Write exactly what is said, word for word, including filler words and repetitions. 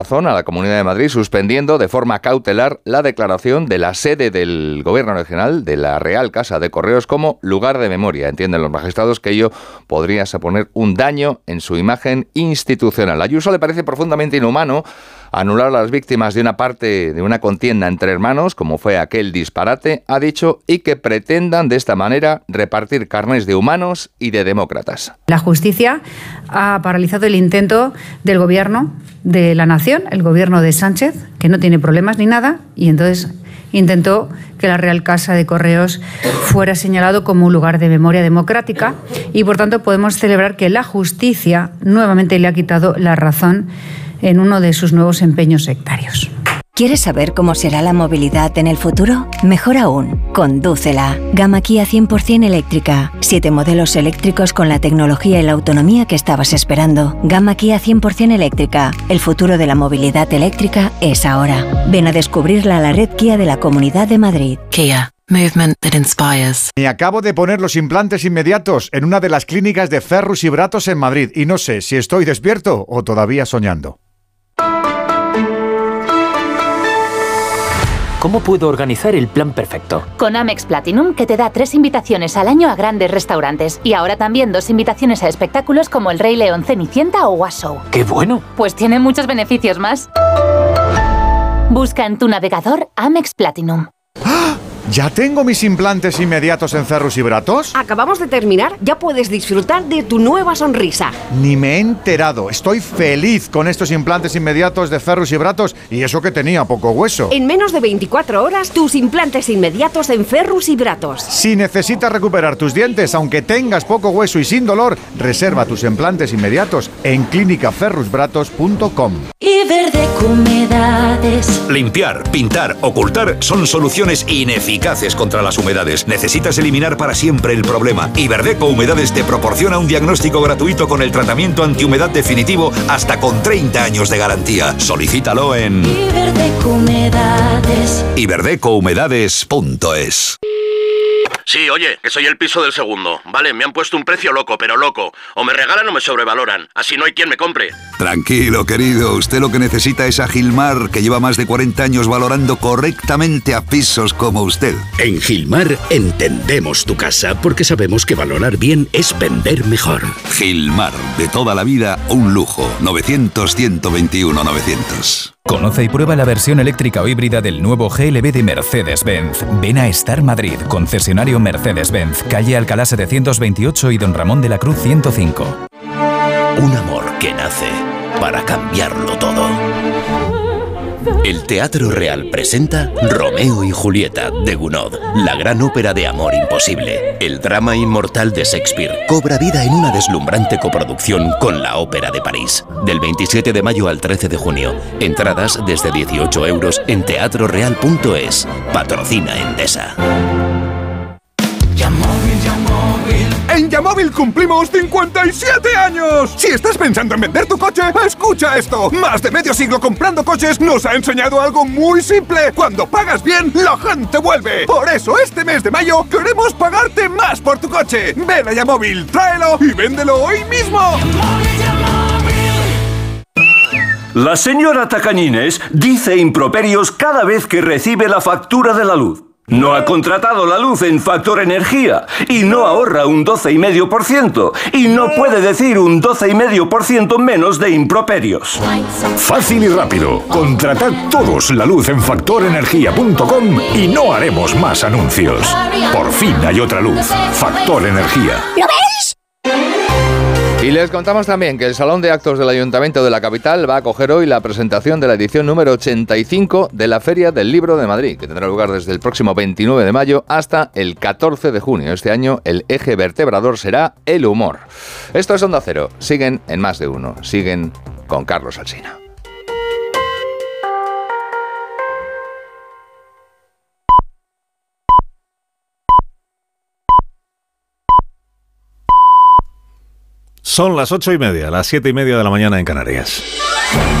a la Comunidad de Madrid, suspendiendo de forma cautelar la declaración de la sede del Gobierno Regional de la Real Casa de Correos como lugar de memoria. Entienden los magistrados que ello podría suponer un daño en su imagen institucional. A Ayuso le parece profundamente inhumano anular a las víctimas de una parte de una contienda entre hermanos, como fue aquel disparate, ha dicho, y que pretendan de esta manera repartir carnés de humanos y de demócratas. La justicia ha paralizado el intento del gobierno de la nación, el gobierno de Sánchez, que no tiene problemas ni nada, y entonces intentó que la Real Casa de Correos fuera señalado como un lugar de memoria democrática, y por tanto podemos celebrar que la justicia nuevamente le ha quitado la razón en uno de sus nuevos empeños sectarios. ¿Quieres saber cómo será la movilidad en el futuro? Mejor aún, condúcela. Gama Kia cien por ciento eléctrica. Siete modelos eléctricos con la tecnología y la autonomía que estabas esperando. Gama Kia cien por ciento eléctrica. El futuro de la movilidad eléctrica es ahora. Ven a descubrirla a la red Kia de la Comunidad de Madrid. Kia. Movement that inspires. Me acabo de poner los implantes inmediatos en una de las clínicas de Ferrus y Bratos en Madrid y no sé si estoy despierto o todavía soñando. ¿Cómo puedo organizar el plan perfecto? Con Amex Platinum, que te da tres invitaciones al año a grandes restaurantes. Y ahora también dos invitaciones a espectáculos como El Rey León, Cenicienta o What Show. ¡Qué bueno! Pues tiene muchos beneficios más. Busca en tu navegador Amex Platinum. ¡Ah! ¿Ya tengo mis implantes inmediatos en Ferrus y Bratos? Acabamos de terminar, ya puedes disfrutar de tu nueva sonrisa. Ni me he enterado. Estoy feliz con estos implantes inmediatos de Ferrus y Bratos y eso que tenía poco hueso. En menos de veinticuatro horas, tus implantes inmediatos en Ferrus y Bratos. Si necesitas recuperar tus dientes, aunque tengas poco hueso y sin dolor, reserva tus implantes inmediatos en clínica ferrus bratos punto com. Iberdeco Humedades. Limpiar, pintar, ocultar son soluciones ineficaces contra las humedades. Necesitas eliminar para siempre el problema. Iberdeco Humedades te proporciona un diagnóstico gratuito con el tratamiento antihumedad definitivo hasta con treinta años de garantía. Solicítalo en Iberdeco Humedades. iberdeco humedades punto es. Sí, oye, que soy el piso del segundo. Vale, me han puesto un precio loco, pero loco. O me regalan o me sobrevaloran. Así no hay quien me compre. Tranquilo, querido. Usted lo que necesita es a Gilmar, que lleva más de cuarenta años valorando correctamente a pisos como usted. En Gilmar entendemos tu casa porque sabemos que valorar bien es vender mejor. Gilmar, de toda la vida, un lujo. novecientos, ciento veintiuno, novecientos. Conoce y prueba la versión eléctrica o híbrida del nuevo G L B de Mercedes-Benz. Ven a Star Madrid, concesionario Mercedes-Benz, calle Alcalá setecientos veintiocho y Don Ramón de la Cruz ciento cinco. Un amor que nace para cambiarlo todo. El Teatro Real presenta Romeo y Julieta de Gounod, la gran ópera de amor imposible. El drama inmortal de Shakespeare cobra vida en una deslumbrante coproducción con la Ópera de París. Del veintisiete de mayo al trece de junio. Entradas desde dieciocho euros en teatro real punto es. Patrocina Endesa. En Yamóvil cumplimos cincuenta y siete años. Si estás pensando en vender tu coche, escucha esto. Más de medio siglo comprando coches nos ha enseñado algo muy simple. Cuando pagas bien, la gente vuelve. Por eso este mes de mayo queremos pagarte más por tu coche. Ven a Yamóvil, tráelo y véndelo hoy mismo. La señora Tacañines dice improperios cada vez que recibe la factura de la luz. No ha contratado la luz en Factor Energía y no ahorra un doce coma cinco por ciento y no puede decir un doce coma cinco por ciento menos de improperios. Fácil y rápido. Contratad todos la luz en factor energía punto com y no haremos más anuncios. Por fin hay otra luz. Factor Energía. ¿Lo veis? Y les contamos también que el Salón de Actos del Ayuntamiento de la capital va a acoger hoy la presentación de la edición número ochenta y cinco de la Feria del Libro de Madrid, que tendrá lugar desde el próximo veintinueve de mayo hasta el catorce de junio. Este año el eje vertebrador será el humor. Esto es Onda Cero. Siguen en Más de Uno. Siguen con Carlos Alsina. Son las ocho y media, las siete y media de la mañana en Canarias.